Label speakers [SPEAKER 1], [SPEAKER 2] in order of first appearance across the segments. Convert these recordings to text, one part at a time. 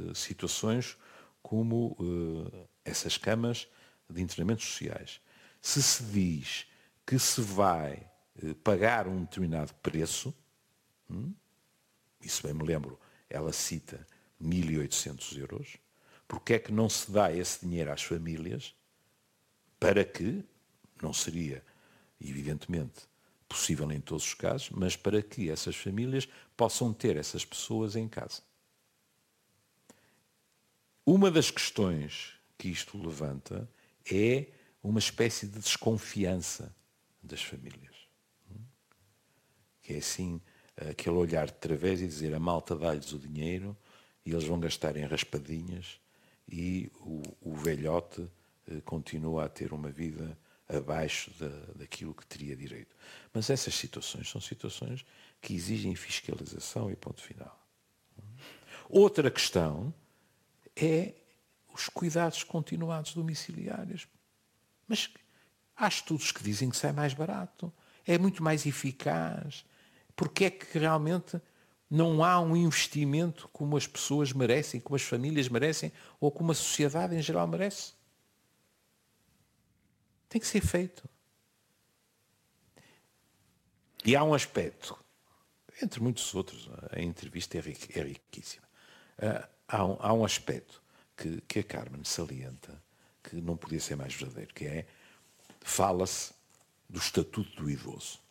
[SPEAKER 1] situações como essas camas de internamentos sociais. Se se diz que se vai pagar um determinado preço, isso bem me lembro, ela cita 1.800 euros, porque é que não se dá esse dinheiro às famílias para que, não seria, evidentemente, possível em todos os casos, mas para que essas famílias possam ter essas pessoas em casa. Uma das questões que isto levanta é uma espécie de desconfiança das famílias. Que é assim, aquele olhar de través e dizer a malta dá-lhes o dinheiro e eles vão gastar em raspadinhas e o velhote continua a ter uma vida abaixo daquilo que teria direito. Mas essas situações são situações que exigem fiscalização e ponto final. Outra questão é os cuidados continuados domiciliários. Mas há estudos que dizem que sai mais barato, é muito mais eficaz. Porque é que realmente não há um investimento como as pessoas merecem, como as famílias merecem, ou como a sociedade em geral merece? Tem que ser feito. E há um aspecto, entre muitos outros, a entrevista é riquíssima. Há um aspecto que a Carmen salienta, que não podia ser mais verdadeiro, que é, fala-se do Estatuto do Idoso.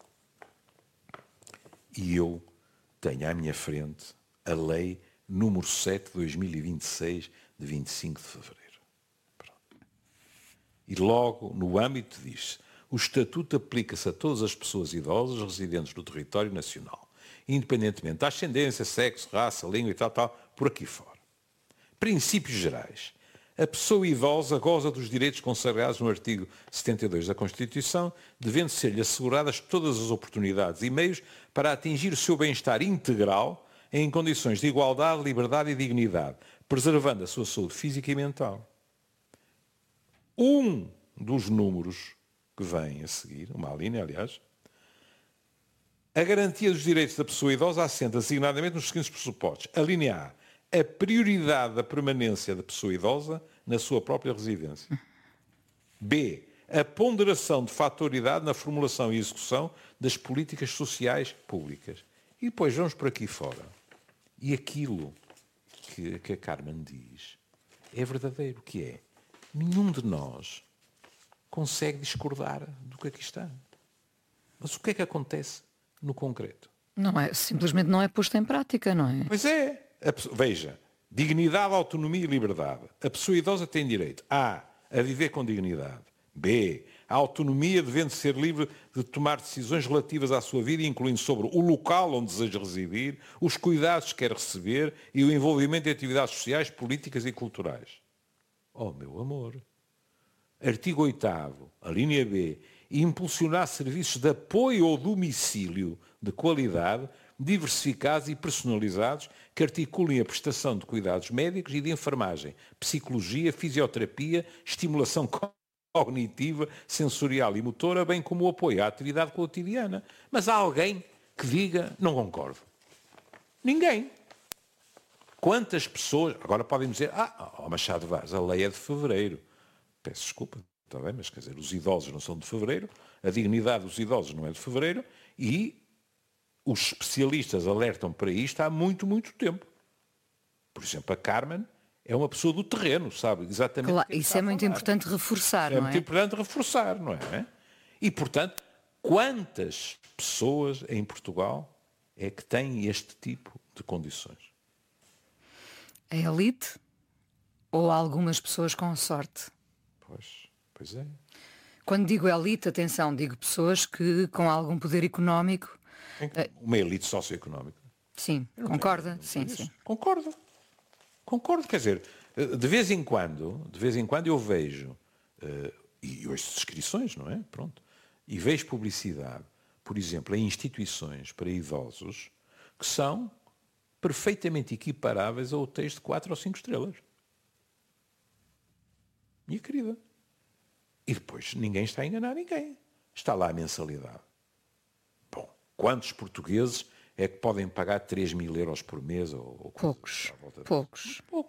[SPEAKER 1] E eu tenho à minha frente a Lei número 7 de 2026, de 25 de fevereiro. Pronto. E logo, no âmbito diz-se, o Estatuto aplica-se a todas as pessoas idosas residentes no território nacional, independentemente da ascendência, sexo, raça, língua e tal, por aqui fora. Princípios gerais. A pessoa idosa goza dos direitos consagrados no artigo 72 da Constituição, devendo ser-lhe asseguradas todas as oportunidades e meios para atingir o seu bem-estar integral em condições de igualdade, liberdade e dignidade, preservando a sua saúde física e mental. Um dos números que vem a seguir, uma linha, aliás, a garantia dos direitos da pessoa idosa assenta designadamente nos seguintes pressupostos. A linha A, a prioridade da permanência da pessoa idosa na sua própria residência. B, a ponderação de fatoridade na formulação e execução das políticas sociais públicas. E depois vamos por aqui fora. E aquilo que a Carmen diz é verdadeiro, que é, nenhum de nós consegue discordar do que aqui está. Mas o que é que acontece no concreto?
[SPEAKER 2] Não é, simplesmente não é posto em prática, não é?
[SPEAKER 1] Pois é. Veja, dignidade, autonomia e liberdade. A pessoa idosa tem direito A viver com dignidade. B, a autonomia devendo ser livre de tomar decisões relativas à sua vida, incluindo sobre o local onde deseja residir, os cuidados que quer receber e o envolvimento em atividades sociais, políticas e culturais. Oh, meu amor. Artigo 8º, a linha B, impulsionar serviços de apoio ao domicílio de qualidade, diversificados e personalizados, que articulem a prestação de cuidados médicos e de enfermagem, psicologia, fisioterapia, estimulação cognitiva, sensorial e motora, bem como o apoio à atividade cotidiana. Mas há alguém que diga, não concordo. Ninguém. Quantas pessoas... Agora podem dizer, Machado Vaz, a lei é de fevereiro. Peço desculpa, está bem, mas quer dizer, os idosos não são de fevereiro, a dignidade dos idosos não é de fevereiro e os especialistas alertam para isto há muito, muito tempo. Por exemplo, a Carmen é uma pessoa do terreno, sabe exatamente
[SPEAKER 2] Claro,
[SPEAKER 1] o que
[SPEAKER 2] isso é muito importante reforçar, não é?
[SPEAKER 1] É muito importante reforçar, não é? E, portanto, quantas pessoas em Portugal é que têm este tipo de condições?
[SPEAKER 2] A elite ou algumas pessoas com sorte?
[SPEAKER 1] Pois é.
[SPEAKER 2] Quando digo elite, atenção, digo pessoas que com algum poder económico.
[SPEAKER 1] Uma elite socioeconómica.
[SPEAKER 2] Sim, concorda? Sim.
[SPEAKER 1] Concordo, quer dizer, de vez em quando eu vejo, e ouço descrições, não é? Pronto. E vejo publicidade, por exemplo, em instituições para idosos que são perfeitamente equiparáveis a hotéis de 4 ou 5 estrelas. Minha querida. E depois ninguém está a enganar ninguém. Está lá a mensalidade. Bom, quantos portugueses é que podem pagar 3.000 euros por mês?
[SPEAKER 2] Poucos.